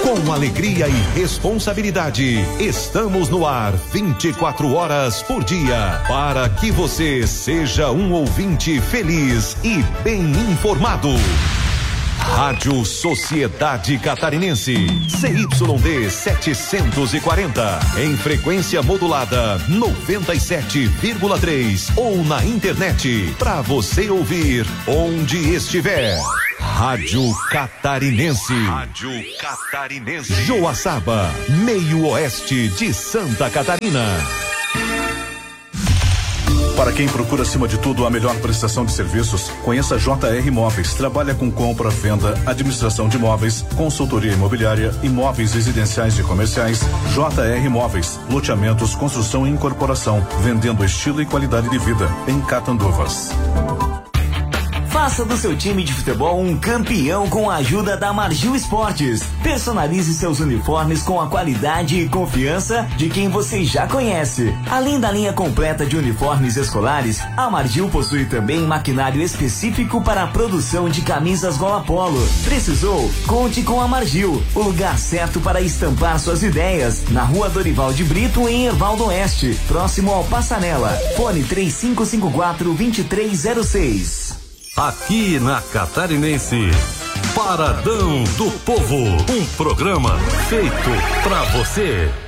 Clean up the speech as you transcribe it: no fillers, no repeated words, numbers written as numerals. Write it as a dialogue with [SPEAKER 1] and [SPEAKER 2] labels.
[SPEAKER 1] Com alegria e responsabilidade, estamos no ar 24 horas por dia, para que você seja um ouvinte feliz e bem informado. Rádio Sociedade Catarinense, CYD 740, em frequência modulada 97,3 ou na internet, para você ouvir onde estiver. Rádio Catarinense. Rádio Catarinense. Joaçaba, meio oeste de Santa Catarina.
[SPEAKER 2] Para quem procura, acima de tudo, a melhor prestação de serviços, conheça a JR Imóveis. Trabalha com compra, venda, administração de imóveis, consultoria imobiliária, imóveis residenciais e comerciais. JR Imóveis, loteamentos, construção e incorporação, vendendo estilo e qualidade de vida, em Catanduvas.
[SPEAKER 3] Faça do seu time de futebol um campeão com a ajuda da Margil Esportes. Personalize seus uniformes com a qualidade e confiança de quem você já conhece. Além da linha completa de uniformes escolares, a Margil possui também maquinário específico para a produção de camisas gola polo. Precisou? Conte com a Margil, o lugar certo para estampar suas ideias. Na Rua Dorival de Brito, em Herval do Oeste, próximo ao Passanela. Fone 3554-2306.
[SPEAKER 4] Aqui na Catarinense, Paradão do Povo, um programa feito pra você.